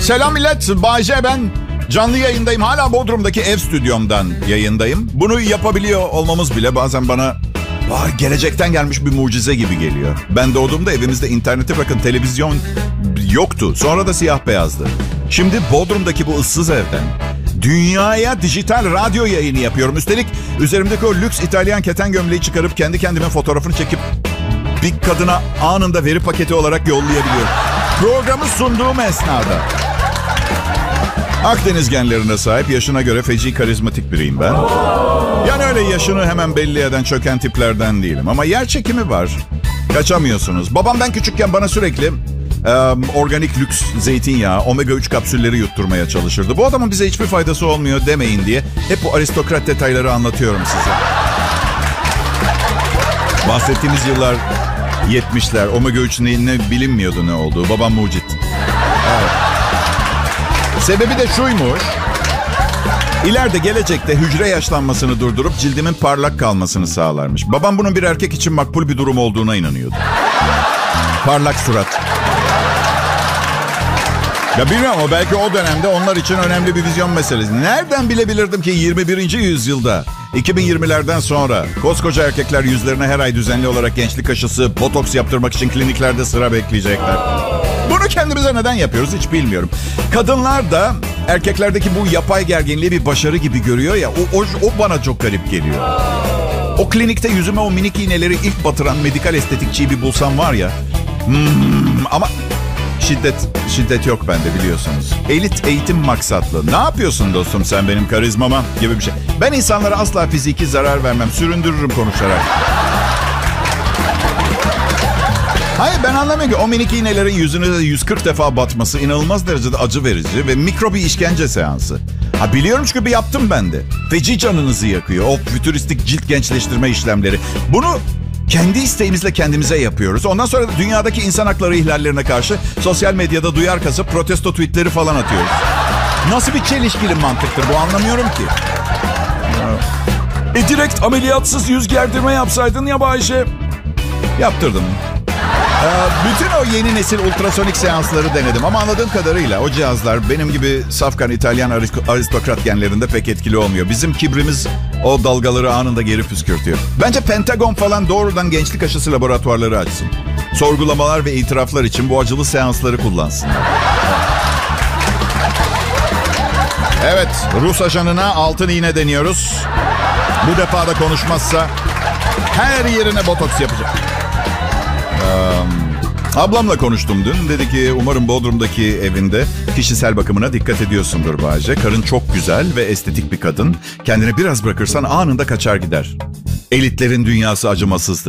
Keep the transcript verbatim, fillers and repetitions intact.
Selam millet. Bay J ben. Canlı yayındayım. Hala Bodrum'daki ev stüdyomdan yayındayım. Bunu yapabiliyor olmamız bile bazen bana var, gelecekten gelmiş bir mucize gibi geliyor. Ben doğduğumda evimizde interneti bırakın televizyon yoktu. Sonra da siyah beyazdı. Şimdi Bodrum'daki bu ıssız evden dünyaya dijital radyo yayını yapıyorum. Üstelik üzerimdeki o lüks İtalyan keten gömleği çıkarıp kendi kendime fotoğrafını çekip bir kadına anında veri paketi olarak yollayabiliyorum. Programı sunduğum esnada. Akdeniz genlerine sahip, yaşına göre feci karizmatik biriyim ben. Yani öyle yaşını hemen belli eden çöken tiplerden değilim. Ama yer çekimi var. Kaçamıyorsunuz. Babam ben küçükken bana sürekli e, organik lüks zeytinyağı, omega üç kapsülleri yutturmaya çalışırdı. Bu adamın bize hiçbir faydası olmuyor demeyin diye hep bu aristokrat detayları anlatıyorum size. Bahsettiğimiz yıllar yetmişler. Omega üç ne, ne bilinmiyordu ne olduğu. Babam mucit. Evet. Sebebi de şuymuş. İleride gelecekte hücre yaşlanmasını durdurup cildimin parlak kalmasını sağlarmış. Babam bunun bir erkek için makbul bir durum olduğuna inanıyordu. Parlak surat. Ya bilmiyorum ama belki o dönemde onlar için önemli bir vizyon meselesi. Nereden bilebilirdim ki yirmi birinci yüzyılda, iki bin yirmilerden sonra koskoca erkekler yüzlerine her ay düzenli olarak gençlik aşısı, botoks yaptırmak için kliniklerde sıra bekleyecekler. Bunu kendimize neden yapıyoruz hiç bilmiyorum. Kadınlar da erkeklerdeki bu yapay gerginliği bir başarı gibi görüyor ya, o, o, o bana çok garip geliyor. O klinikte yüzüme o minik iğneleri ilk batıran medikal estetikçiyi bir bulsam var ya. Hmm, ama şiddet şiddet yok bende biliyorsunuz. Elit eğitim maksatlı. Ne yapıyorsun dostum sen benim karizmama gibi bir şey. Ben insanlara asla fiziki zarar vermem. Süründürürüm konuşarak. Hayır ben anlamıyorum ki o minik iğnelerin yüzüne yüz kırk defa batması inanılmaz derecede acı verici ve mikro bir işkence seansı. Ha biliyorum çünkü yaptım ben de. Feci canınızı yakıyor. O fütüristik cilt gençleştirme işlemleri. Bunu kendi isteğimizle kendimize yapıyoruz. Ondan sonra da dünyadaki insan hakları ihlallerine karşı sosyal medyada duyar kasıp protesto tweetleri falan atıyoruz. Nasıl bir çelişkili mantıktır bu, anlamıyorum ki. E direkt ameliyatsız yüz gerdirme yapsaydın ya Bayşe. Yaptırdım. Ee, bütün o yeni nesil ultrasonik seansları denedim ama anladığım kadarıyla o cihazlar benim gibi safkan İtalyan aristokrat genlerinde pek etkili olmuyor. Bizim kibrimiz o dalgaları anında geri püskürtüyor. Bence Pentagon falan doğrudan gençlik aşısı laboratuvarları açsın. Sorgulamalar ve itiraflar için bu acılı seansları kullansınlar. Evet, Rus ajanına altın iğne deniyoruz. Bu defa da konuşmazsa her yerine botoks yapacak. Ee, ablamla konuştum dün. Dedi ki umarım Bodrum'daki evinde kişisel bakımına dikkat ediyorsundur Bahçe. Karın çok güzel ve estetik bir kadın. Kendini biraz bırakırsan anında kaçar gider. Elitlerin dünyası acımasızdır.